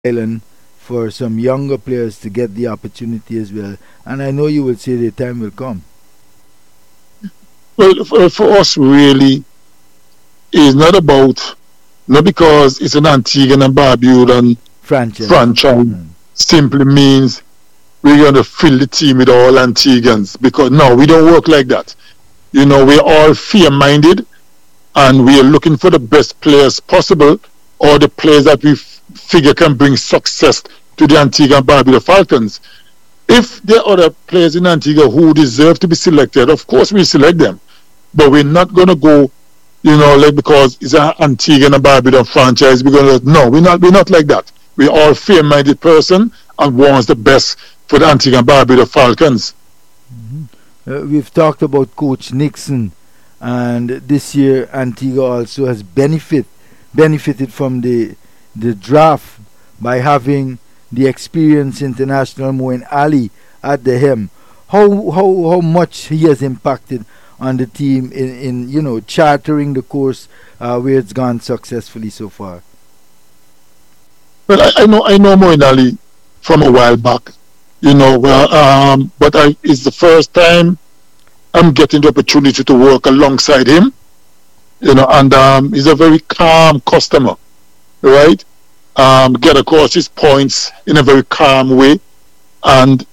island for some younger players to get the opportunity as well. And I know you will say the time will come. Well, for us, really, it's not about, not because it's an Antigua and Barbuda Franchise. franchise, Mm. simply means we're going to fill the team with all Antiguans. Because no, we don't work like that. We're all fair-minded, and we are looking for the best players possible, or the players that we figure can bring success to the Antigua and Barbuda Falcons. If there are other players in Antigua who deserve to be selected, of course we select them. But we're not going to go, like because it's an Antigua and Barbuda franchise, we're going to, no, we're not like that. We're all fair-minded person and wants the best for the Antigua and Barbuda Falcons. We've talked about Coach Nixon, and this year Antigua also has benefited from the draft by having the experienced international Moeen Ali at the helm. How much he has impacted on the team in chartering the course where it's gone successfully so far. Well, I know Moeen Ali from a while back, but it's the first time I'm getting the opportunity to work alongside him, and he's a very calm customer, right? Get across his points in a very calm way, and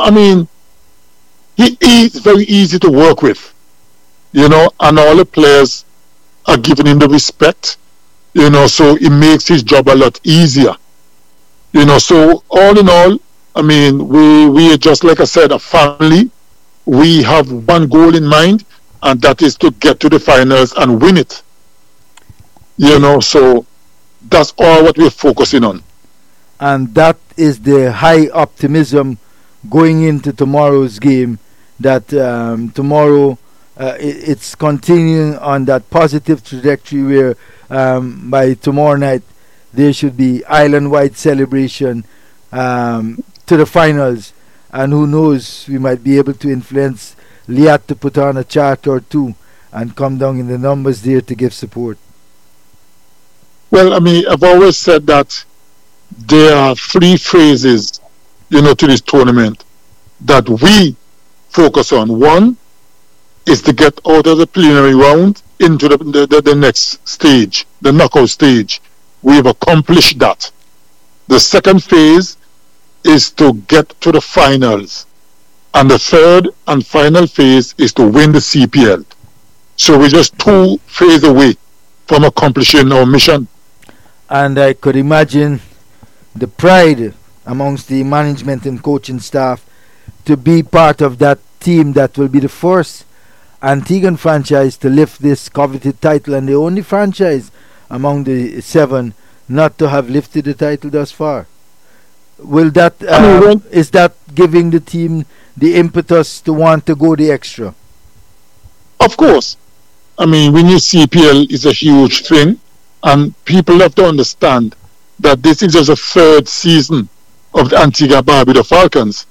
he's very easy to work with, and all the players are giving him the respect, so it makes his job a lot easier, so all in all, we are, just like I said, a family. We have one goal in mind, and that is to get to the finals and win it. So that's all what we're focusing on. And that is the high optimism going into tomorrow's game, that tomorrow it's continuing on that positive trajectory where by tomorrow night there should be island-wide celebration to the finals, and who knows, we might be able to influence Liat to put on a chart or two and come down in the numbers there to give support. Well, I've always said that there are three phases, to this tournament that we focus on. One is to get out of the preliminary round into the next stage, the knockout stage. We've accomplished that. The second phase is to get to the finals. And the third and final phase is to win the CPL. So we're just 2 phases away from accomplishing our mission. And I could imagine the pride amongst the management and coaching staff to be part of that team that will be the first Antiguan franchise to lift this coveted title, and the only franchise among the 7 not to have lifted the title thus far. Will that is that giving the team the impetus to want to go the extra? Of course. Winning CPL is a huge thing, and people have to understand that this is just a 3rd season of the Antigua Barbuda Falcons,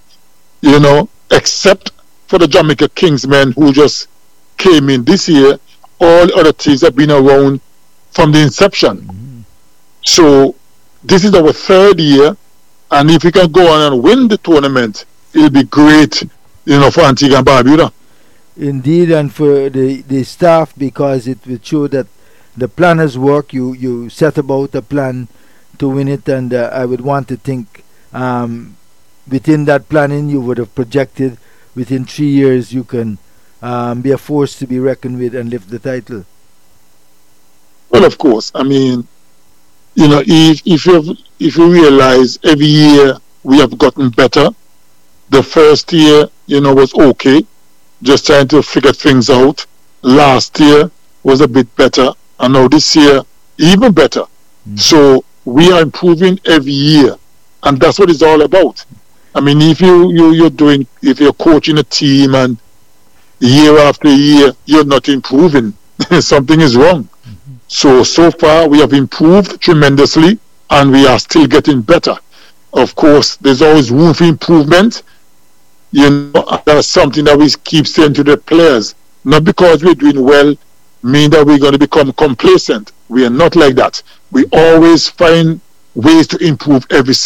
except for the Jamaica Kingsmen who just came in this year. All other teams have been around from the inception. Mm-hmm. So this is our 3rd year, and if we can go on and win the tournament, it'll be great, for Antigua and Barbuda. Indeed, and for the staff, because it will show that the plan has worked. You set about a plan to win it, and I would want to think within that planning you would have projected within 3 years you can be a force to be reckoned with and lift the title. Well, of course. If you realize every year we have gotten better. The first year, was okay, just trying to figure things out. Last year was a bit better, and now this year even better. So we are improving every year, and that's what it's all about. If you're coaching a team and year after year you're not improving, something is wrong. So far we have improved tremendously, and we are still getting better. Of course, there's always room for improvement. That's something that we keep saying to the players. Not because we're doing well, mean that we're going to become complacent. We are not like that. We always find ways to improve every